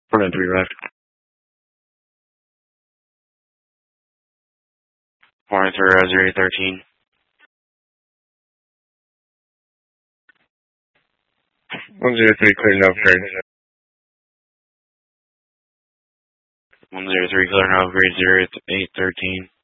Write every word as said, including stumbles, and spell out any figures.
four nine three left. four nine three, uh, zero eight thirteen. one zero three, clear no upgrade. one zero three, clear no upgrade, zero eight thirteen.